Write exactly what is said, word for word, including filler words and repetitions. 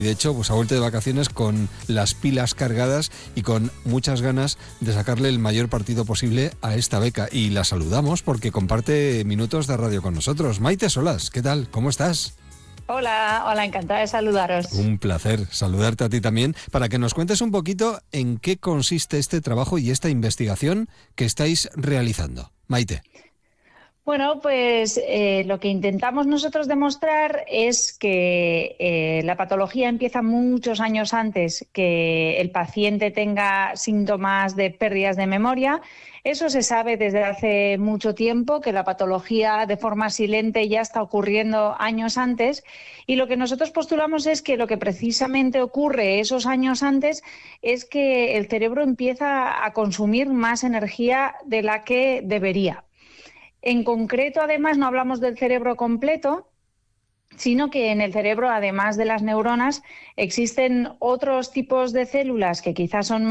De hecho, pues ha vuelto de vacaciones con las pilas cargadas y con muchas ganas de sacarle el mayor partido posible a esta beca. Y la saludamos porque comparte minutos de radio con nosotros. Maite Solas, ¿qué tal? ¿Cómo estás? Hola, hola, encantada de saludaros. Un placer saludarte a ti también, para que nos cuentes un poquito en qué consiste este trabajo y esta investigación que estáis realizando. Maite. Bueno, pues eh, lo que intentamos nosotros demostrar es que eh, la patología empieza muchos años antes que el paciente tenga síntomas de pérdidas de memoria. Eso se sabe desde hace mucho tiempo, que la patología de forma silente ya está ocurriendo años antes, y lo que nosotros postulamos es que lo que precisamente ocurre esos años antes es que el cerebro empieza a consumir más energía de la que debería. En concreto, además, no hablamos del cerebro completo, sino que en el cerebro, además de las neuronas, existen otros tipos de células que quizás son